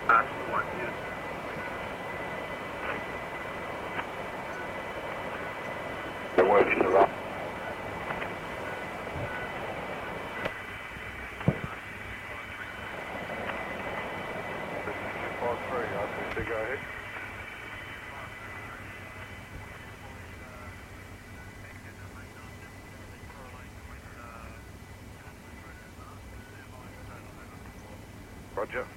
That's the one, yes. They're working around. Go ahead. Roger.